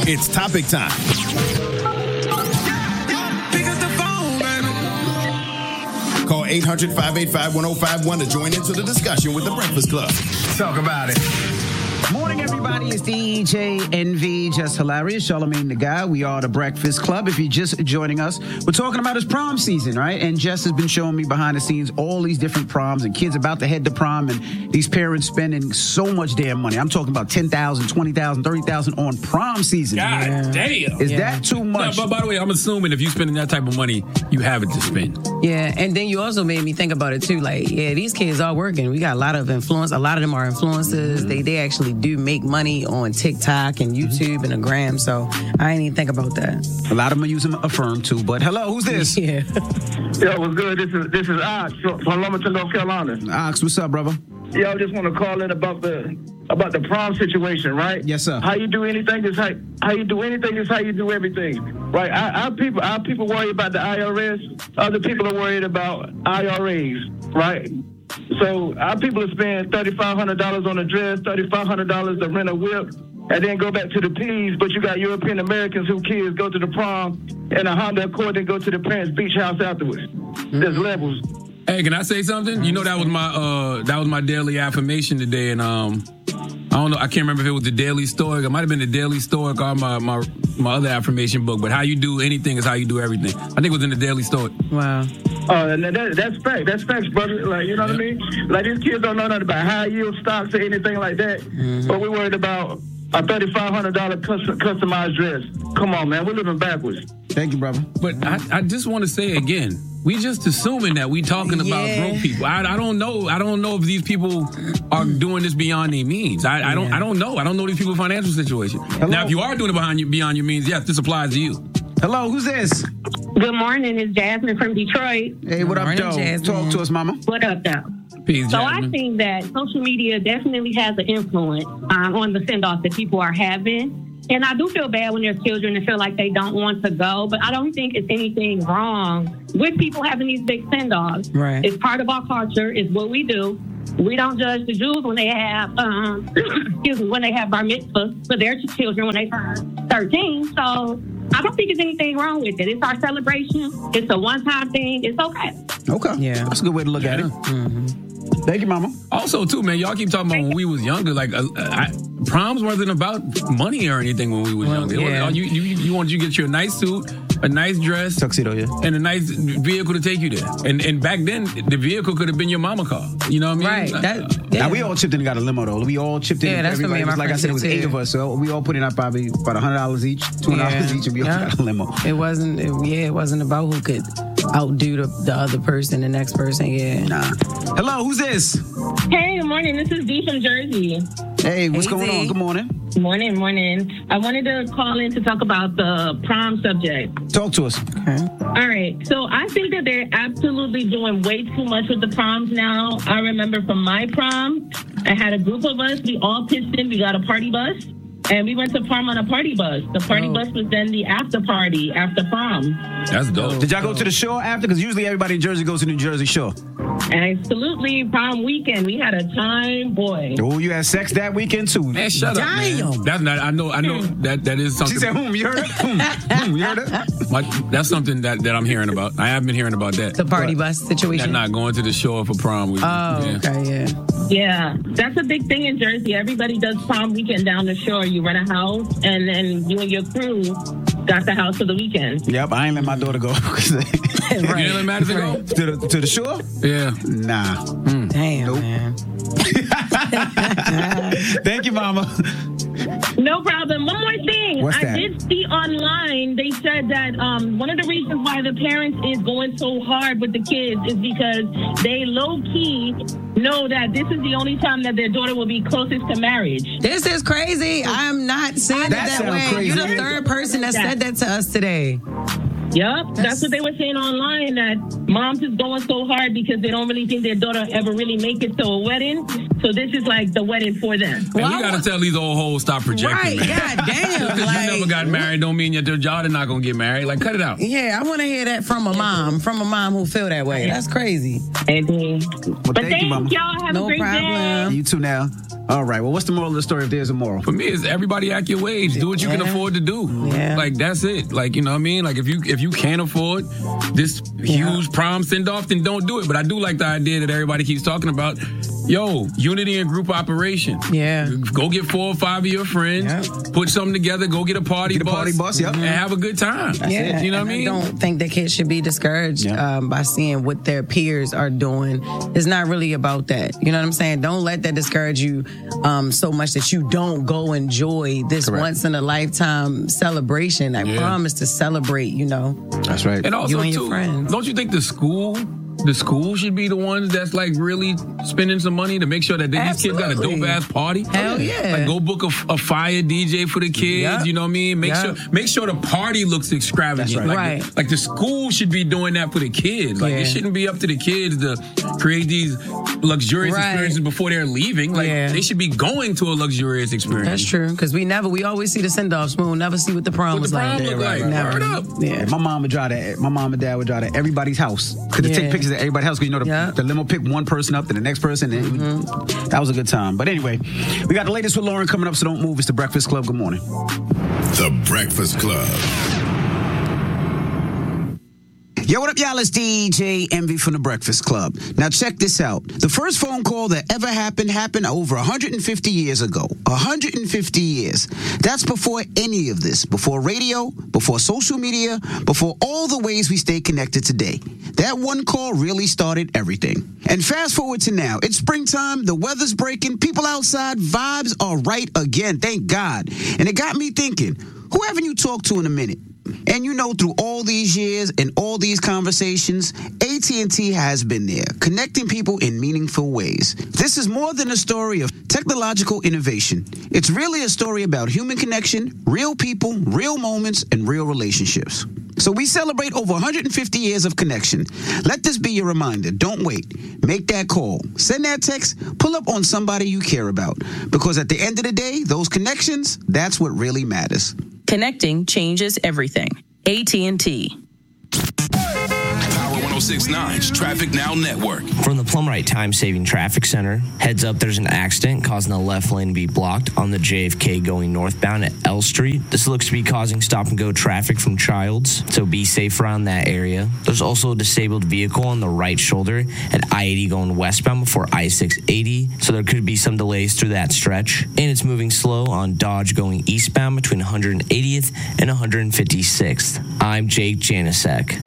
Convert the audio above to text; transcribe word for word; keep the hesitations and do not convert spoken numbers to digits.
It's topic time. Pick up the phone, baby. Call eight hundred, five eight five, one oh five one to join into the discussion with the Breakfast Club. Talk about it. Morning, everybody. It's D J N V, Just Hilarious, Charlamagne the Guy. We are the Breakfast Club. If you're just joining us, we're talking about his prom season, right? And Jess has been showing me behind the scenes all these different proms and kids about to head to prom and these parents spending so much damn money. I'm talking about ten thousand dollars, twenty thousand dollars, thirty thousand dollars on prom season. God yeah. damn. Is yeah. that too much? No, but by the way, I'm assuming if you're spending that type of money, you have it to spend. Yeah, and then you also made me think about it too. Like, yeah, these kids are working. We got a lot of influence. A lot of them are influencers. Mm-hmm. They they actually do make money on TikTok and YouTube and a gram, so I didn't even think about that. A lot of them are using Affirm too, but hello, who's this? Yeah. Yo, what's good? This is this is Ox from Lumberton, North Carolina. Ox, what's up, brother? Yo, I just want to call in about the about the prom situation, right? Yes, sir. How you do anything is how how you do anything is how you do everything, right? Our, our people our people worry about the I R S. Other people are worried about I R As, right? So our people are spending thirty-five hundred dollars on a dress, thirty-five hundred dollars to rent a whip, and then go back to the P's. But you got European Americans who kids go to the prom in a Honda Accord and go to the parents' beach house afterwards. Mm-hmm. There's levels. Hey, can I say something? You know that was my uh, that was my daily affirmation today, and um, I don't know, I can't remember if it was the Daily Stoic. It might have been the Daily Stoic or my, my my other affirmation book. But how you do anything is how you do everything. I think it was in the Daily Stoic. Wow. Oh, and that, that's fact. That's facts, brother. Like, you know what I mean? Like, these kids don't know nothing about high yield stocks or anything like that. Mm-hmm. But we're worried about a thirty-five hundred dollars custom, customized dress. Come on, man. We're living backwards. Thank you, brother. But I, I just want to say again, we just assuming that we talking about yeah. broke people. I, I don't know. I don't know if these people are doing this beyond their means. I, I don't. Yeah. I don't know. I don't know these people's financial situation. Hello? Now, if you are doing it behind you, beyond your means, yes, this applies to you. Hello, who's this? Good morning, it's Jasmine from Detroit. Hey, what Good up, morning, Joe? Jasmine. Talk to us, mama. What up, though? Peace, So I Jasmine. think that social media definitely has an influence um, on the send-off that people are having. And I do feel bad when there's children that feel like they don't want to go, but I don't think it's anything wrong with people having these big send-offs. Right. It's part of our culture. It's what we do. We don't judge the Jews when they have, um, excuse me, when they have bar mitzvah for their children when they turn thirteen. So I don't think there's anything wrong with it. It's our celebration. It's a one-time thing. It's okay. Okay. Yeah. That's a good way to look Yeah. at it. Mm-hmm. Thank you, mama. Also, too, man, y'all keep talking about when we was younger. Like, uh, I, proms wasn't about money or anything when we was Well, younger. It was- yeah. you, you, you wanted you to get you a nice suit, a nice dress, Tuxedo, yeah. and a nice vehicle to take you there. And and back then, the vehicle could have been your mama car. You know what I mean? Right. That, yeah. Now, we all chipped in and got a limo, though. We all chipped in. Yeah, that's what me and my Like I friends said, it was did, eight too. of us, so we all put in our probably about one hundred dollars each, two hundred dollars Yeah. each, and we all Yeah. got a limo. It wasn't, it, yeah, it wasn't about who could outdo the, the other person, the next person, yeah. Nah. Hello, who's this? Hey, good morning. This is Dee from Jersey. Hey, what's Hey, going D. on? Good morning. Morning, morning. I wanted to call in to talk about the prom subject. Talk to us. Okay. All right. So I think that they're absolutely doing way too much with the proms now. I remember from my prom, I had a group of us. We all pitched in. We got a party bus. And we went to prom on a party bus. The party Oh. bus was then the after party after prom. That's dope. Did y'all go to the shore after? Because usually everybody in Jersey goes to New Jersey Shore. Absolutely. Prom weekend. We had a time, boy. Oh, you had sex that weekend too. Man, shut up, man. Damn. That's not. I know. I know that that is something. She said, "Whom you heard it? Whom? Whom you heard it?" My, that's something that, that I'm hearing about. I have been hearing about that. The party bus That situation. not going to the shore for prom week. Oh, Yeah. okay, yeah. Yeah, that's a big thing in Jersey. Everybody does prom weekend down the shore. You rent a house, and then you and your crew got the house for the weekend. Yep, I ain't let my daughter go. You didn't let Madison go? to the to the shore? Yeah. Nah. Damn, Nope. man. Thank you, mama. No problem. One more thing. What's I that? did see online, they said that um, one of the reasons why the parents is going so hard with the kids is because they low-key know that this is the only time that their daughter will be closest to marriage. This is crazy. I'm not saying That it that sound way. crazy. You're the third person that said that to us today. Yep, that's what they were saying online, that moms is going so hard because they don't really think their daughter ever really make it to a wedding. So this is like the wedding for them. And we got to tell these old hoes stop projecting, Right, man. god damn. Just 'cause you like- never got married don't mean that your daughter not going to get married. Like, cut it out. Yeah, I want to hear that from a mom, from a mom who feel that way. That's crazy. And, Well, but thank you, thanks, mama. y'all. Have No a great problem. day. You too now. All right. Well, what's the moral of the story if there's a moral? For me, it's everybody act your age. Do what you Yeah. can afford to do. Yeah. Like, that's it. Like, you know what I mean? Like, if you if you can't afford this huge prom send-off, then don't do it. But I do like the idea that everybody keeps talking about. Yo, unity and group operation. Yeah. Go get four or five of your friends, Yeah. put something together, go get a party Get a bus. party bus, yep. And have a good time. Yeah, You know what and I mean? don't think that kids should be discouraged Yeah. um, by seeing what their peers are doing. It's not really about that. You know what I'm saying? Don't let that discourage you um, so much that you don't go enjoy this Correct. once in a lifetime celebration. I Yeah. promise to celebrate, you know. That's right. And also, You and your too, friends. don't you think the school, the school should be the ones that's like really spending some money to make sure that these kids got a Absolutely. dope ass party? Hell yeah. Like go book a, a fire D J for the kids. Yeah. You know what I mean? Make Yeah. sure make sure the party looks extravagant. That's right. Like, Right. The, like the school should be doing that for the kids. Like Yeah. it shouldn't be up to the kids to create these luxurious Right. experiences before they're leaving. Like Yeah. they should be going to a luxurious experience. That's true. Because we never, we always see the send offs, but we'll never see what the prom What was the like. prom look right, like? right, Never. Word up. Yeah. My mom would drive to my mom and dad would drive to everybody's house because they take Yeah. pictures of everybody's house. Because you know the, Yeah. the limo picked one person up to the next person. And it would- that was a good time. But anyway, we got the latest with Lauren coming up, so don't move. It's the Breakfast Club. Good morning. The Breakfast Club. Yo, what up, y'all? It's D J Envy from the Breakfast Club. Now, check this out. The first phone call that ever happened happened over one hundred fifty years ago. one hundred fifty years. That's before any of this. Before radio, before social media, before all the ways we stay connected today. That one call really started everything. And fast forward to now. It's springtime. The weather's breaking. People outside. Vibes are right again. Thank God. And it got me thinking, who haven't you talked to in a minute? And you know, through all these years and all these conversations, A T and T has been there, connecting people in meaningful ways. This is more than a story of technological innovation. It's really a story about human connection, real people, real moments, and real relationships. So we celebrate over one hundred fifty years of connection. Let this be your reminder. Don't wait. Make that call. Send that text. Pull up on somebody you care about. Because at the end of the day, those connections, that's what really matters. Connecting changes everything. A T and T. Power one oh six point nine's Traffic Now Network. From the Plumrite Time Saving Traffic Center, heads up, there's an accident causing the left lane to be blocked on the J F K going northbound at L Street. This looks to be causing stop-and-go traffic from Childs, so be safe around that area. There's also a disabled vehicle on the right shoulder at I eighty going westbound before I six eighty, so there could be some delays through that stretch. And it's moving slow on Dodge going eastbound between one hundred eightieth and one hundred fifty-sixth. I'm Jake Janisek.